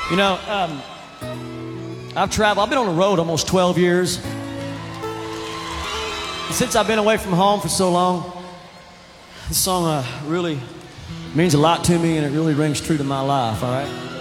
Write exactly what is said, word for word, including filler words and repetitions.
You know, um, I've traveled, I've been on the road almost twelve years. And since I've been away from home for so long, this song uh, really means a lot to me, and it really rings true to my life, all right?